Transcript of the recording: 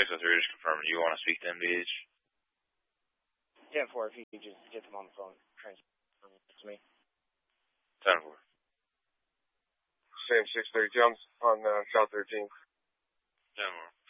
603, just confirming. You want to speak to MDH? 10-4, if you could just get them on the phone. Transfer to me. 10-4. Same 630 Jones on South 13th. 10-4.